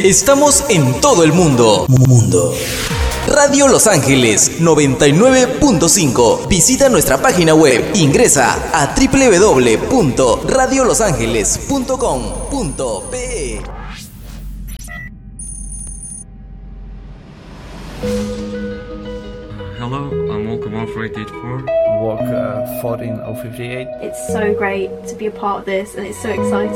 Estamos en todo el mundo. Radio Los Ángeles 99.5. Visita nuestra página web. Ingresa a www.radiolosangeles.com.pe. Hello, I'm Walker 14884. Walker 14058. It's so great to be a part of this, and it's so exciting.